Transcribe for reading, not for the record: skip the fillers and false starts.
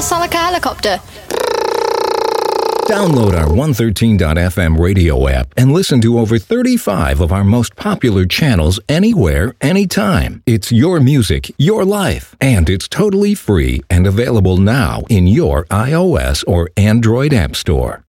sound like a helicopter. Download our 113.fm radio app and listen to over 35 of our most popular channels anywhere, anytime. It's your music, your life, and it's totally free and available now in your iOS or Android app store.